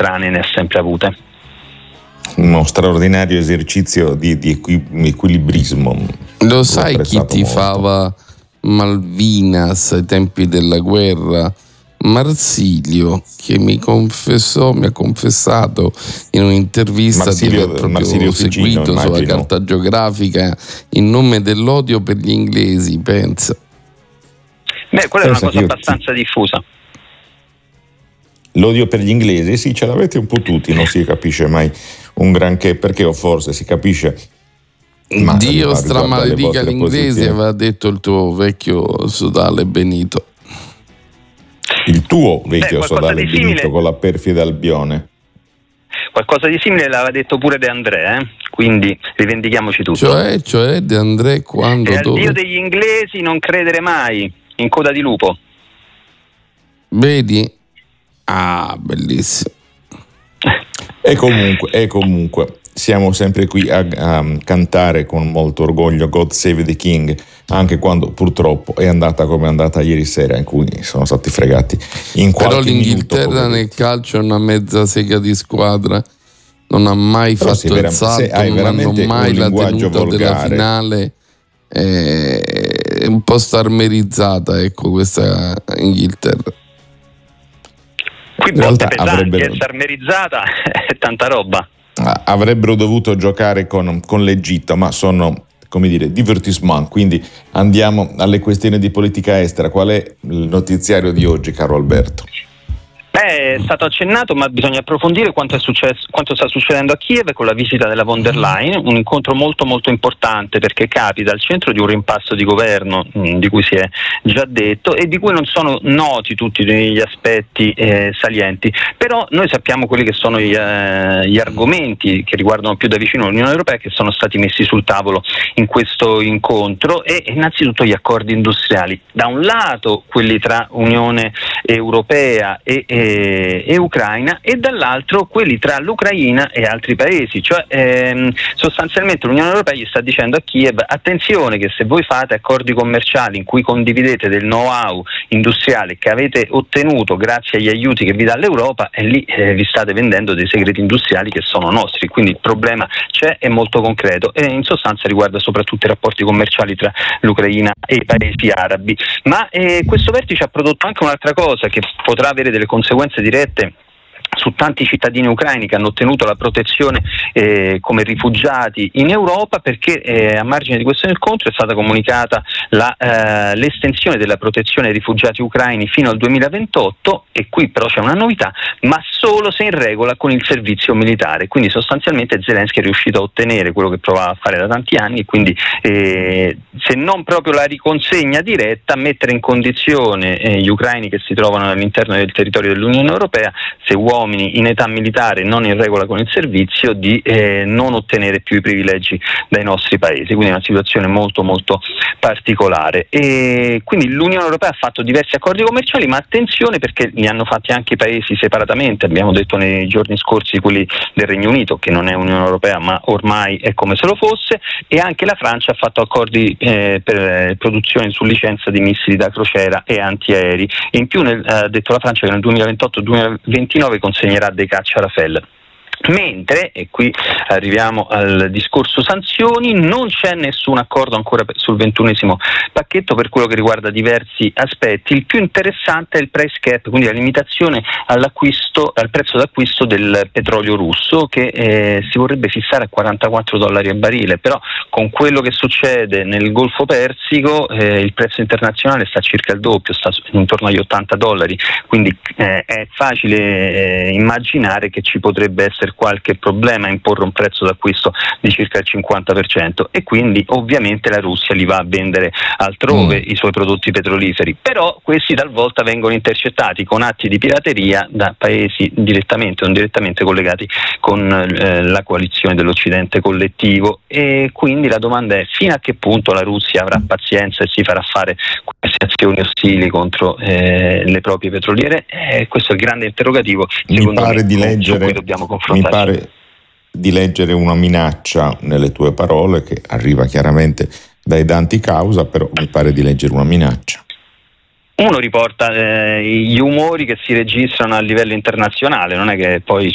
strane ne ha sempre avute. Uno straordinario esercizio di equilibrismo. Lo sai chi tifava Malvinas ai tempi della guerra? Marsilio, che mi ha confessato in un'intervista di aver proprio seguito sulla carta geografica in nome dell'odio per gli inglesi, pensa. Quella è una cosa abbastanza diffusa. L'odio per gli inglesi, sì, ce l'avete un po' tutti, non si capisce mai un granché, perché o forse si capisce. Dio stramaledica gli inglesi, aveva detto il tuo vecchio sodale Benito. Il tuo vecchio sodale Benito con la perfida Albione. Qualcosa di simile l'aveva detto pure De André, quindi rivendichiamoci tutto. Cioè De André quando? E al Dio degli inglesi non credere mai, in coda di lupo. Vedi? Ah, bellissimo. E comunque siamo sempre qui a cantare con molto orgoglio God Save the King, anche quando purtroppo è andata come è andata ieri sera, in cui sono stati fregati in qualche Però l'Inghilterra nel calcio è una mezza sega di squadra, non ha mai fatto il salto, non hanno mai la tenuta volgare della finale, è un po' starmerizzata, ecco, questa Inghilterra. Qui botte pesanti, è starmerizzata, è tanta roba. Avrebbero dovuto giocare con l'Egitto, ma sono, come dire, divertissement. Quindi andiamo alle questioni di politica estera. Qual è il notiziario di oggi, caro Alberto? È stato accennato, ma bisogna approfondire quanto sta succedendo a Kiev con la visita della von der Leyen, un incontro molto molto importante perché capita al centro di un rimpasto di governo di cui si è già detto e di cui non sono noti tutti gli aspetti salienti, però noi sappiamo quelli che sono gli argomenti che riguardano più da vicino l'Unione Europea che sono stati messi sul tavolo in questo incontro, e innanzitutto gli accordi industriali, da un lato quelli tra Unione Europea e Ucraina, e dall'altro quelli tra l'Ucraina e altri paesi, cioè sostanzialmente l'Unione Europea gli sta dicendo a Kiev: attenzione che se voi fate accordi commerciali in cui condividete del know-how industriale che avete ottenuto grazie agli aiuti che vi dà l'Europa, e lì vi state vendendo dei segreti industriali che sono nostri, quindi il problema c'è, è molto concreto e in sostanza riguarda soprattutto i rapporti commerciali tra l'Ucraina e i paesi arabi. Ma questo vertice ha prodotto anche un'altra cosa che potrà avere delle conseguenze dirette su tanti cittadini ucraini che hanno ottenuto la protezione come rifugiati in Europa, perché a margine di questo incontro è stata comunicata l'estensione della protezione ai rifugiati ucraini fino al 2028, e qui però c'è una novità, ma solo se in regola con il servizio militare. Quindi sostanzialmente Zelensky è riuscito a ottenere quello che provava a fare da tanti anni, quindi se non proprio la riconsegna diretta, mettere in condizione gli ucraini che si trovano all'interno del territorio dell'Unione Europea, se uomini in età militare non in regola con il servizio, di non ottenere più i privilegi dai nostri paesi. Quindi è una situazione molto molto particolare, e quindi l'Unione Europea ha fatto diversi accordi commerciali, ma attenzione perché li hanno fatti anche i paesi separatamente. Abbiamo detto nei giorni scorsi quelli del Regno Unito, che non è Unione Europea ma ormai è come se lo fosse, e anche la Francia ha fatto accordi per produzione su licenza di missili da crociera e antiaerei, e in più ha detto la Francia che nel 2028-2029 consegnerà dei caccia Rafale. Mentre, e qui arriviamo al discorso sanzioni, non c'è nessun accordo ancora sul 21esimo pacchetto per quello che riguarda diversi aspetti. Il più interessante è il price cap, quindi la limitazione al prezzo d'acquisto del petrolio russo, che si vorrebbe fissare a $44 a barile, però con quello che succede nel Golfo Persico il prezzo internazionale sta circa il doppio, sta intorno agli $80, quindi è facile immaginare che ci potrebbe essere qualche problema a imporre un prezzo d'acquisto di circa il 50%, e quindi ovviamente la Russia li va a vendere altrove i suoi prodotti petroliferi, però questi talvolta vengono intercettati con atti di pirateria da paesi direttamente o indirettamente collegati con la coalizione dell'Occidente collettivo, e quindi la domanda è: fino a che punto la Russia avrà pazienza e si farà fare queste azioni ostili contro le proprie petroliere? Questo è il grande interrogativo, secondo me, su cui dobbiamo confrontarci. Mi pare di leggere una minaccia nelle tue parole, che arriva chiaramente dai danti causa, però mi pare di leggere una minaccia. Uno riporta gli umori che si registrano a livello internazionale, non è che poi